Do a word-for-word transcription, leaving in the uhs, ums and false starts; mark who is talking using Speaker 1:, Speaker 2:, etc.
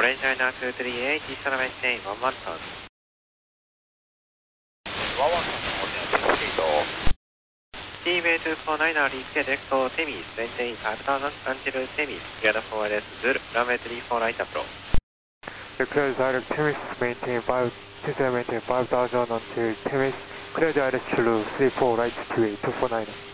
Speaker 1: Orange China two three eight, Eastern maintain one one ton.
Speaker 2: one one ton,
Speaker 1: T B two four nine, reach direct to Temis, maintain five thousand until Temis, clear for S Zulu, runway three four right approach.
Speaker 3: Clear direct Temis, maintain five, maintain five thousand until Temis, clear direct to three four right to two eight two four nine.